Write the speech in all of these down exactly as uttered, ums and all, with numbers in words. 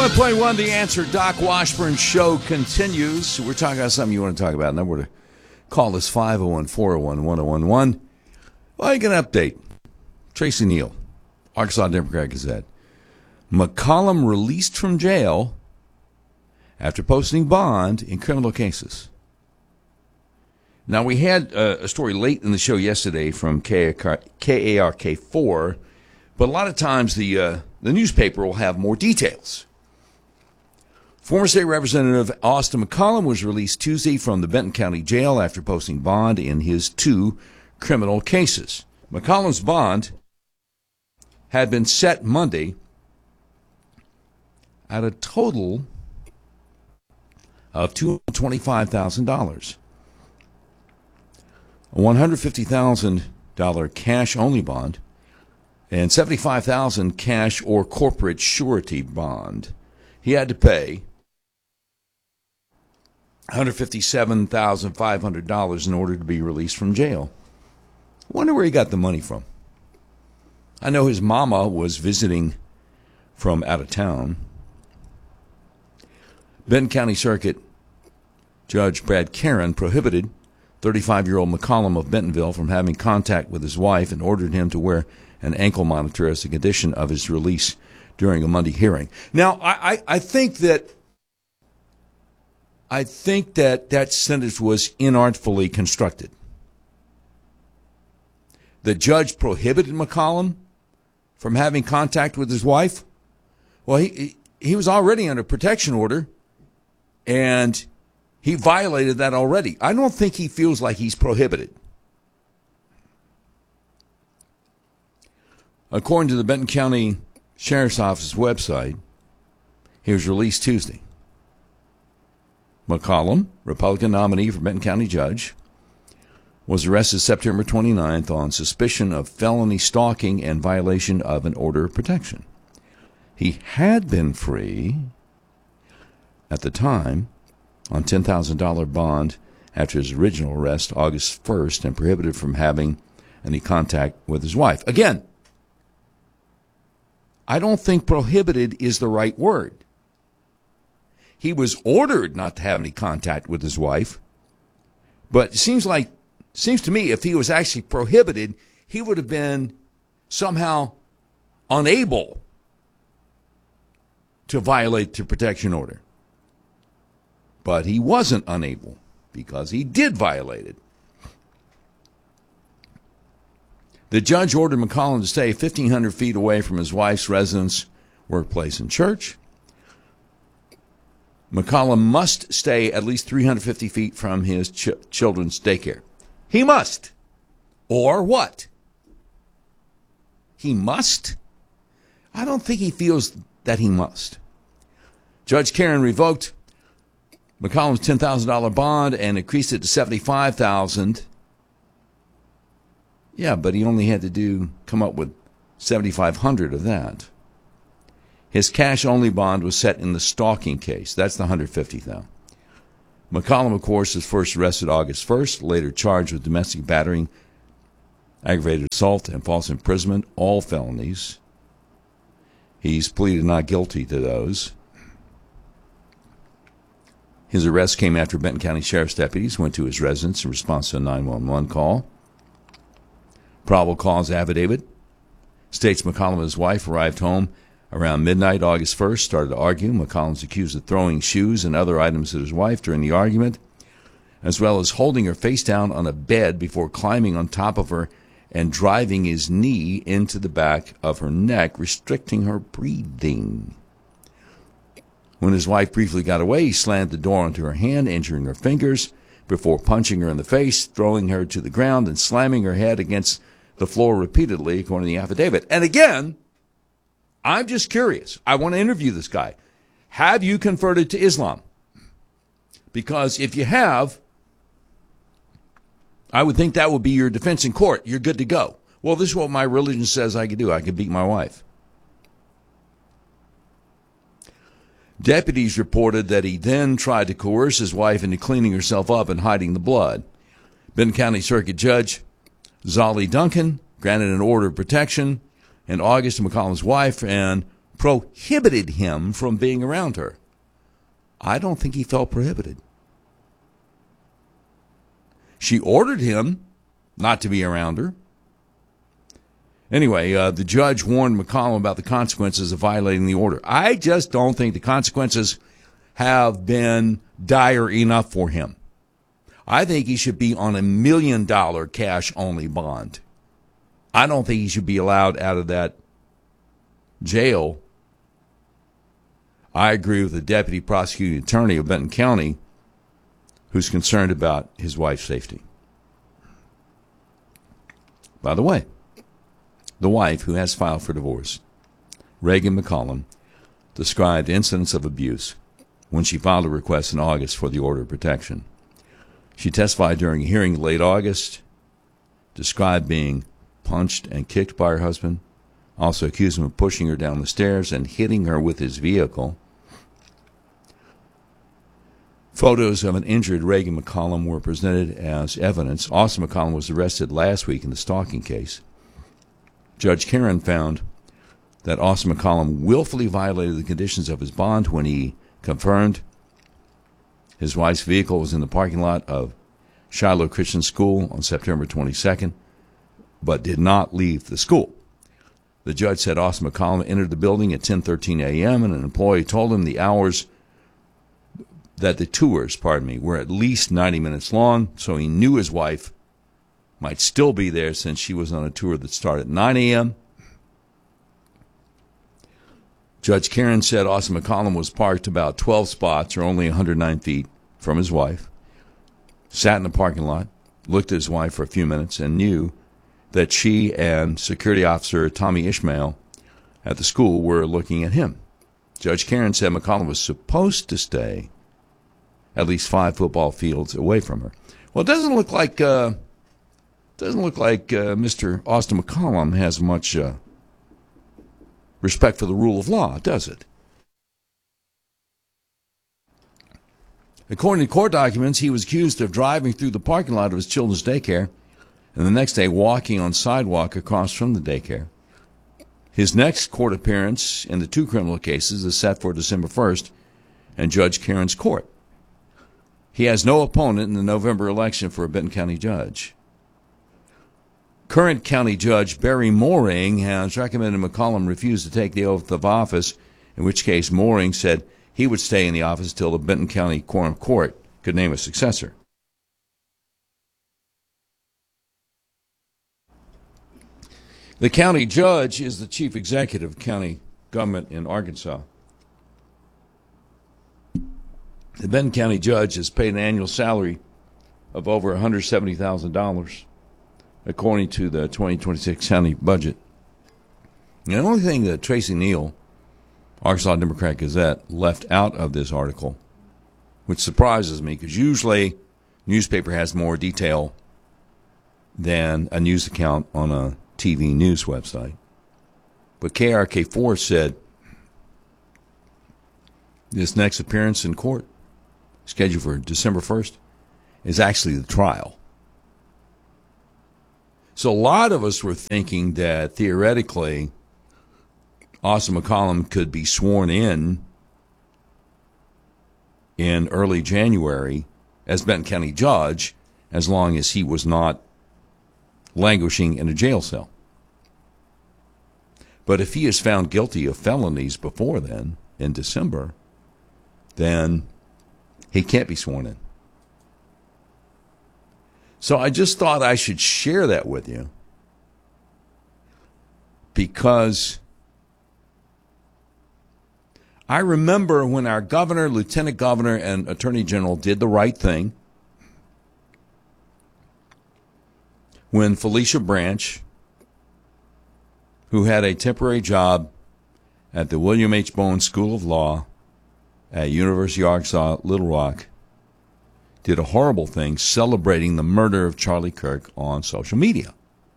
one point one, The Answer. Doc Washburn Show continues. We're talking about something you want to talk about. Number to call us five oh one, four oh one, one oh one one. Well, I get an update. Tracy Neal, Arkansas Democrat Gazette. McCollum released from jail after posting bond in criminal cases. Now, we had uh, a story late in the show yesterday from K A R K four, but a lot of times the uh, the newspaper will have more details. Former State Representative Austin McCollum was released Tuesday from the Benton County Jail after posting bond in his two criminal cases. McCollum's bond had been set Monday at a total of two hundred twenty-five thousand dollars. A one hundred fifty thousand dollars cash-only bond and seventy-five thousand dollars cash or corporate surety bond. He had to pay one hundred fifty-seven thousand five hundred dollars in order to be released from jail. I wonder where he got the money from. I know his mama was visiting from out of town. Benton County Circuit Judge Brad Caron prohibited thirty-five-year-old McCollum of Bentonville from having contact with his wife and ordered him to wear an ankle monitor as a condition of his release during a Monday hearing. Now, I, I, I think that I think that that sentence was inartfully constructed. The judge prohibited McCollum from having contact with his wife. Well, he he was already under protection order, and he violated that already. I don't think he feels like he's prohibited. According to the Benton County Sheriff's Office website, he was released Tuesday. McCollum, Republican nominee for Benton County Judge, was arrested September twenty-ninth on suspicion of felony stalking and violation of an order of protection. He had been free at the time on ten thousand dollars bond after his original arrest August first and prohibited from having any contact with his wife. Again, I don't think prohibited is the right word. He was ordered not to have any contact with his wife, but it seems like, seems to me if he was actually prohibited, he would have been somehow unable to violate the protection order. But he wasn't unable because he did violate it. The judge ordered McCollum to stay fifteen hundred feet away from his wife's residence, workplace, and church. McCollum must stay at least three hundred fifty feet from his ch- children's daycare. He must. Or what? He must? I don't think he feels that he must. Judge Caron revoked McCollum's ten thousand dollars bond and increased it to seventy-five thousand dollars. Yeah, but he only had to do come up with seventy-five hundred dollars of that. His cash-only bond was set in the stalking case. That's the one hundred fifty thousand dollars. McCollum, of course, was first arrested August first, later charged with domestic battery, aggravated assault, and false imprisonment, all felonies. He's pleaded not guilty to those. His arrest came after Benton County Sheriff's deputies went to his residence in response to a nine one one call. Probable cause affidavit states McCollum and his wife arrived home around midnight August first, started to argue. McCollum's accused of throwing shoes and other items at his wife during the argument, as well as holding her face down on a bed before climbing on top of her and driving his knee into the back of her neck, restricting her breathing. When his wife briefly got away, he slammed the door onto her hand, injuring her fingers, before punching her in the face, throwing her to the ground, and slamming her head against the floor repeatedly, according to the affidavit. And again, I'm just curious. I want to interview this guy. Have you converted to Islam? Because if you have, I would think that would be your defense in court. You're good to go. Well, this is what my religion says I can do. I can beat my wife. Deputies reported that he then tried to coerce his wife into cleaning herself up and hiding the blood. Benton County Circuit Judge Zolly Duncan granted an order of protection in August to McCollum's wife and prohibited him from being around her. I don't think he felt prohibited. She ordered him not to be around her. Anyway, uh, the judge warned McCollum about the consequences of violating the order. I just don't think the consequences have been dire enough for him. I think he should be on a million dollar cash only bond. I don't think he should be allowed out of that jail. I agree with the deputy prosecuting attorney of Benton County, who's concerned about his wife's safety. By the way, the wife, who has filed for divorce, Reagan McCollum, described incidents of abuse when she filed a request in August for the order of protection. She testified during a hearing in late August, described being punched and kicked by her husband, also accused him of pushing her down the stairs and hitting her with his vehicle. Photos of an injured Reagan McCollum were presented as evidence. Austin McCollum was arrested last week in the stalking case. Judge Karen found that Austin McCollum willfully violated the conditions of his bond when he confirmed his wife's vehicle was in the parking lot of Shiloh Christian School on September twenty-second, but did not leave the school. The judge said Austin McCollum entered the building at ten thirteen a.m. and an employee told him the hours that the tours, pardon me, were at least ninety minutes long, so he knew his wife might still be there since she was on a tour that started at nine a.m. Judge Karen said Austin McCollum was parked about twelve spots, or only one hundred nine feet from his wife, sat in the parking lot, looked at his wife for a few minutes, and knew that she and security officer Tommy Ishmael at the school were looking at him. Judge Karen said McCollum was supposed to stay at least five football fields away from her. Well, it doesn't look like uh, doesn't look like uh, Mister Austin McCollum has much uh, respect for the rule of law, does it? According to court documents, he was accused of driving through the parking lot of his children's daycare and the next day walking on sidewalk across from the daycare. His next court appearance in the two criminal cases is set for December first in Judge Karen's court. He has no opponent in the November election for a Benton County judge. Current county judge Barry Mooring has recommended McCollum refuse to take the oath of office, in which case Mooring said he would stay in the office till the Benton County Quorum Court could name a successor. The county judge is the chief executive of county government in Arkansas. The Benton County judge is paid an annual salary of over one hundred seventy thousand dollars, according to the twenty twenty-six county budget. And the only thing that Tracy Neal, Arkansas Democrat Gazette, left out of this article, which surprises me because usually newspaper has more detail than a news account on a T V news website. But K R K four said this next appearance in court, scheduled for December first, is actually the trial. So a lot of us were thinking that theoretically Austin McCollum could be sworn in in early January as Benton County judge as long as he was not languishing in a jail cell. But if he is found guilty of felonies before then, in December, then he can't be sworn in. So I just thought I should share that with you because I remember when our governor, lieutenant governor, and attorney general did the right thing when Felicia Branch, who had a temporary job at the William H. Bowen School of Law at University of Arkansas, Little Rock, did a horrible thing celebrating the murder of Charlie Kirk on social media.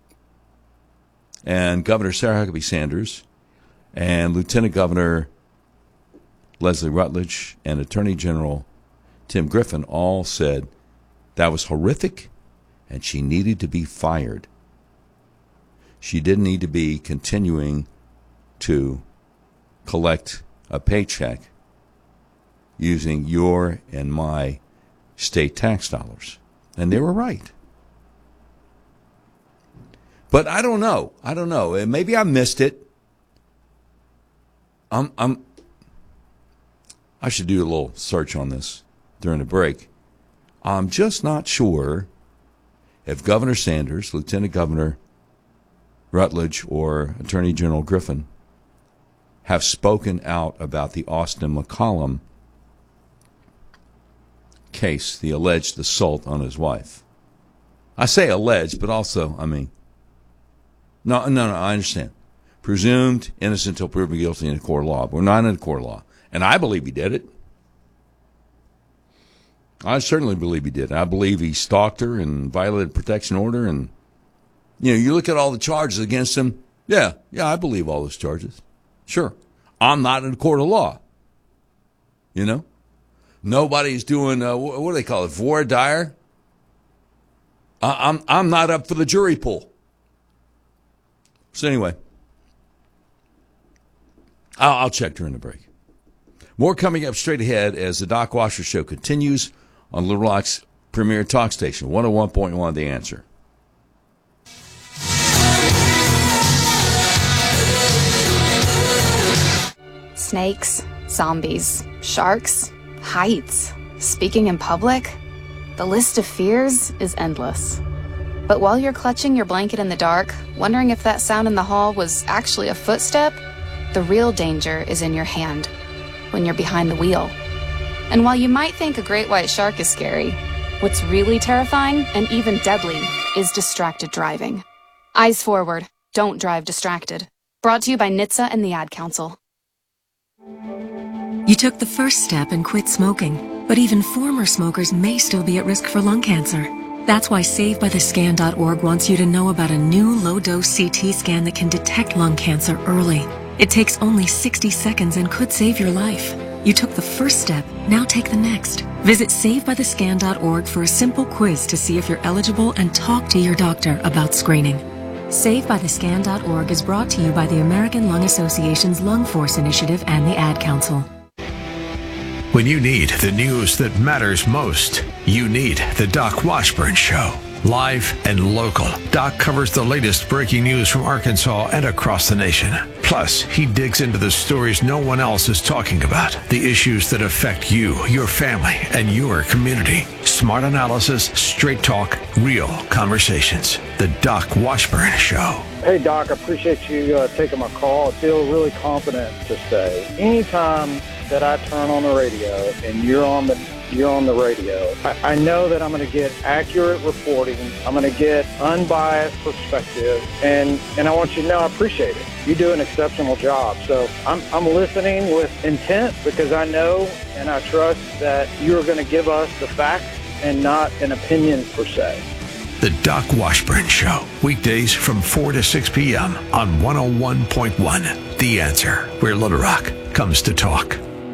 And Governor Sarah Huckabee Sanders and Lieutenant Governor Leslie Rutledge and Attorney General Tim Griffin all said that was horrific and she needed to be fired. She didn't need to be continuing to collect a paycheck using your and my state tax dollars. And they were right. But I don't know. I don't know. Maybe I missed it. I'm, I'm, I should do a little search on this during the break. I'm just not sure if Governor Sanders, Lieutenant Governor Rutledge, or Attorney General Griffin have spoken out about the Austin McCollum case, the alleged assault on his wife. I say alleged, but also, I mean, no, no, no, I understand. Presumed innocent until proven guilty in a court of law. But we're not in a court of law. And I believe he did it. I certainly believe he did. I believe he stalked her and violated protection order. And, you know, you look at all the charges against him. Yeah, yeah, I believe all those charges. Sure. I'm not in a court of law. You know? Nobody's doing, uh, what do they call it, voir dire? I'm, I'm not up for the jury pool. So anyway, I'll, I'll check during the break. More coming up straight ahead as the Doc Washer Show continues on Little Rock's premier talk station, one oh one point one The Answer. Snakes, zombies, sharks, heights, speaking in public. The list of fears is endless. But while you're clutching your blanket in the dark, wondering if that sound in the hall was actually a footstep, the real danger is in your hand, when you're behind the wheel. And while you might think a great white shark is scary, what's really terrifying and even deadly is distracted driving. Eyes forward, don't drive distracted. Brought to you by N H T S A and the Ad Council. You took the first step and quit smoking, but even former smokers may still be at risk for lung cancer. That's why Save By The Scan dot org wants you to know about a new low-dose C T scan that can detect lung cancer early. It takes only sixty seconds and could save your life. You took the first step, now take the next. Visit Save By The Scan dot org for a simple quiz to see if you're eligible and talk to your doctor about screening. Save By The Scan dot org is brought to you by the American Lung Association's Lung Force Initiative and the Ad Council. When you need the news that matters most, you need the Doc Washburn Show. Live and local, Doc covers the latest breaking news from Arkansas and across the nation. Plus, he digs into the stories no one else is talking about, the issues that affect you, your family, and your community. Smart analysis, straight talk, real conversations. The Doc Washburn Show. Hey, Doc, I appreciate you uh, taking my call. I feel really confident to say anytime that I turn on the radio and you're on the you're on the radio, I, I know that I'm going to get accurate reporting. I'm going to get unbiased perspective, and, and I want you to know I appreciate it. You do an exceptional job. So I'm, I'm listening with intent because I know and I trust that you're going to give us the facts and not an opinion per se. The Doc Washburn Show, weekdays from four to six p.m. on one oh one point one The Answer, where Little Rock comes to talk.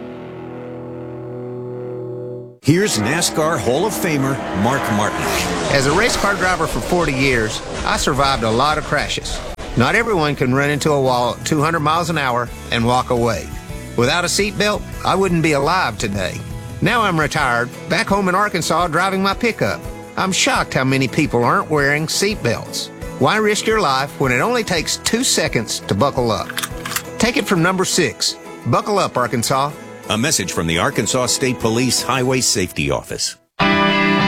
Here's NASCAR Hall of Famer Mark Martin. As a race car driver for forty years, I survived a lot of crashes. Not everyone can run into a wall at two hundred miles an hour and walk away. Without a seatbelt, I wouldn't be alive today. Now I'm retired, back home in Arkansas driving my pickup. I'm shocked how many people aren't wearing seatbelts. Why risk your life when it only takes two seconds to buckle up? Take it from number six. Buckle up, Arkansas. A message from the Arkansas State Police Highway Safety Office.